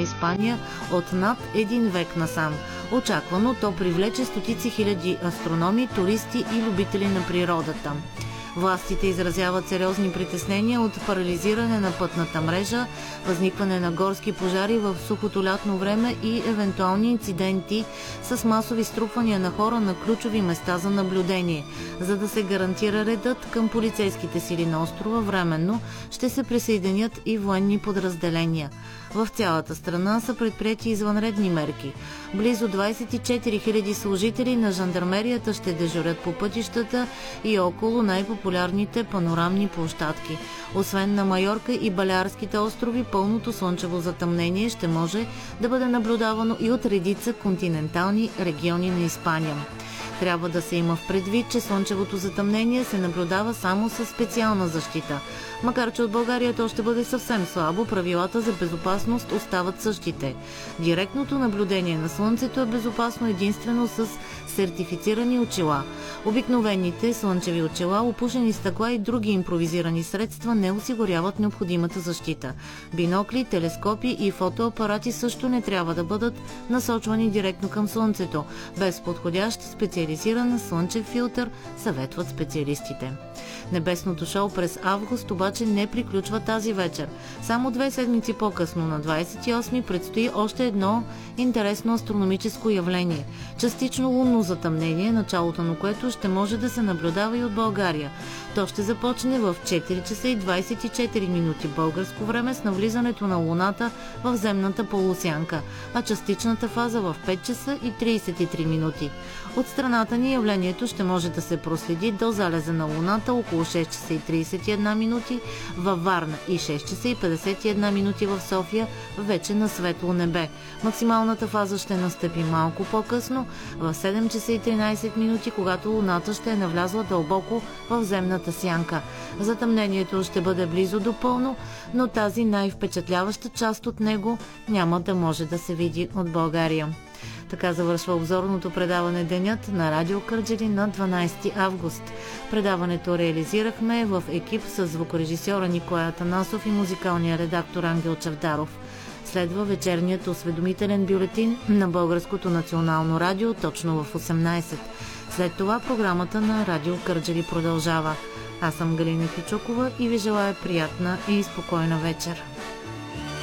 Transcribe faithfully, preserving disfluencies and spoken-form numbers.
Испания от над един век насам. Очаквано то привлече стотици хиляди астрономи, туристи и любители на природата. Властите изразяват сериозни притеснения от парализиране на пътната мрежа, възникване на горски пожари в сухото лятно време и евентуални инциденти с масови струпвания на хора на ключови места за наблюдение. За да се гарантира редът, към полицейските сили на острова временно ще се присъединят и военни подразделения. В цялата страна са предприети извънредни мерки. Близо двадесет и четири хиляди служители на жандармерията ще дежурят по пътищата и около най-популярните панорамни площадки. Освен на Майорка и Балеарските острови, пълното слънчево затъмнение ще може да бъде наблюдавано и от редица континентални региони на Испания. Трябва да се има в предвид, че слънчевото затъмнение се наблюдава само със специална защита. Макар че от България то ще бъде съвсем слабо, правилата за безопасност остават същите. Директното наблюдение на Слънцето е безопасно единствено с сертифицирани очила. Обикновените слънчеви очила, опушени стъкла и други импровизирани средства не осигуряват необходимата защита. Бинокли, телескопи и фотоапарати също не трябва да бъдат насочвани директно към Слънцето. Без подходящ специализиран слънчев филтър, съветват специалистите. Небесното шоу през август обаче не приключва тази вечер. Само две седмици по-късно, на двадесет и осми, предстои още едно интересно астрономическо явление. Частично лунно затъмнение, началото на което ще може да се наблюдава и от България. То ще започне в четири часа и двадесет и четири минути българско време с навлизането на Луната в земната полусянка, а частичната фаза в пет часа и тридесет и три минути. От страната ни явлението ще може да се проследи до залеза на Луната около шест часа и тридесет и една минути във Варна и шест часа и петдесет и една минути в София, вече на светло небе. Максималната фаза ще настъпи малко по-късно, в седем часа и тринадесет минути, когато Луната ще е навлязла дълбоко в земната сянка. Затъмнението ще бъде близо до пълно, но тази най-впечатляваща част от него няма да може да се види от България. Така завършва обзорното предаване Денят на Радио Кърджали на дванадесети август. Предаването реализирахме в екип с звукорежисьора Николай Атанасов и музикалния редактор Ангел Чавдаров. Следва вечерният осведомителен бюлетин на Българското национално радио точно в осемнадесет. След това програмата на Радио Кърджали продължава. Аз съм Галина Кючукова и ви желая приятна и спокойна вечер.